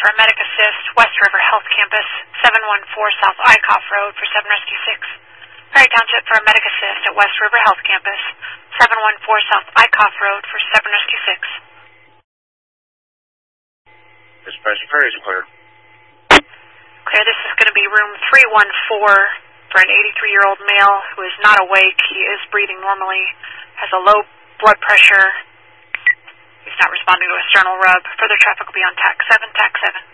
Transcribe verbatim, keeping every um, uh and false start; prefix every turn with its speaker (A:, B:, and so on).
A: for a medic assist, West River Health Campus, seven one four South Eycoff Road for seven Rescue six. Perry Township for a medic assist at West River Health Campus, seven one four South Eycoff Road for seven Rescue six.
B: Dispatch Perry is clear.
A: Clear, this is going to be room three one four for an eighty-three-year-old male who is not awake. He is breathing normally, has a low blood pressure. He's not responding to a sternal rub. Further traffic will be on T A C seven, T A C seven.